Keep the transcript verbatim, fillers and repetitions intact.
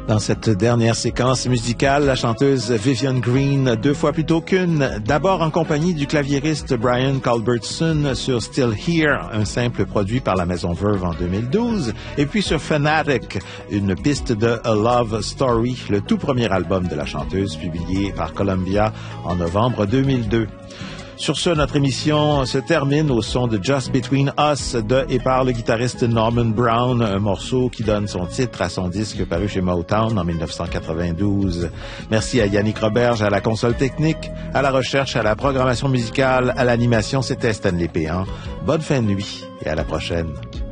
Dans cette dernière séquence musicale, la chanteuse Vivian Green, deux fois plutôt qu'une, d'abord en compagnie du claviériste Brian Culbertson sur Still Here, un simple produit par la Maison Verve en deux mille douze, et puis sur Fanatic, une piste de A Love Story, le tout premier album de la chanteuse publié par Columbia en novembre deux mille deux. Sur ce, notre émission se termine au son de Just Between Us de et par le guitariste Norman Brown, un morceau qui donne son titre à son disque paru chez Motown en dix-neuf cent quatre-vingt-douze. Merci à Yannick Roberge à la console technique, à la recherche, à la programmation musicale, à l'animation. C'était Stanley Péan. Bonne fin de nuit et à la prochaine.